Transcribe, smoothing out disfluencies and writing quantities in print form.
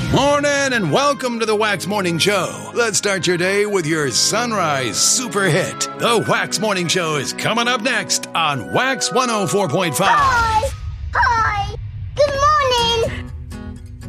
Morning and welcome to the Wax Morning Show. Let's start your day with your sunrise super hit. The Wax Morning Show is coming up next on Wax 104.5.